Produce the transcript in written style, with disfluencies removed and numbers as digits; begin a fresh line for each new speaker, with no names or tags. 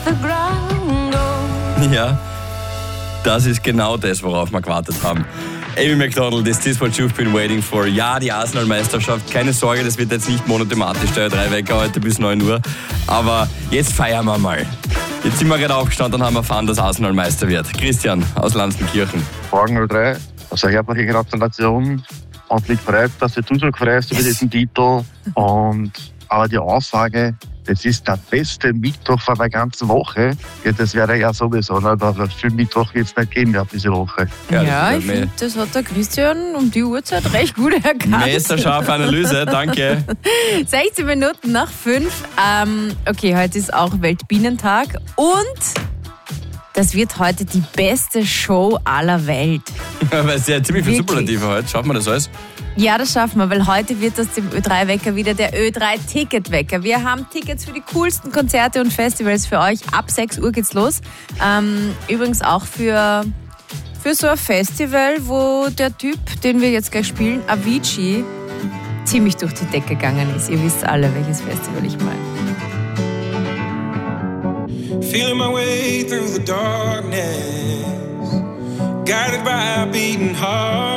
the ground goes.
Ja, das ist genau das, worauf wir gewartet haben. Amy Macdonald, is this what you've been waiting for? Ja, die Arsenal-Meisterschaft. Keine Sorge, das wird jetzt nicht monothematisch, der 3-Wecker heute bis 9 Uhr. Aber jetzt feiern wir mal. Jetzt sind wir gerade aufgestanden und haben erfahren, dass Arsenal Meister wird. Christian aus Lanzenkirchen.
Fragen 03. Also herzliche Gratulation und mich freut, dass du so freust über diesen Titel. Und aber die Aussage, das ist der beste Mittwoch von der ganzen Woche. Ja, das wäre ja sowieso, ne? Aber für Mittwoch wird es nicht gehen mehr diese Woche.
Ja, ich finde, das hat der Christian um die Uhrzeit recht gut erkannt.
Messerscharfe Analyse, danke.
16 Minuten nach 5. Okay, heute ist auch Weltbienentag und das wird heute die beste Show aller Welt.
Weil es ja ziemlich viel Superlative heute. Schaffen wir das alles?
Ja, das schaffen wir, weil heute wird aus dem Ö3-Wecker wieder der Ö3-Ticket-Wecker. Wir haben Tickets für die coolsten Konzerte und Festivals für euch. Ab 6 Uhr geht's los. Übrigens auch für so ein Festival, wo der Typ, den wir jetzt gleich spielen, Avicii, ziemlich durch die Decke gegangen ist. Ihr wisst alle, welches Festival ich meine.
Feeling my way through the darkness, guided by a beating heart.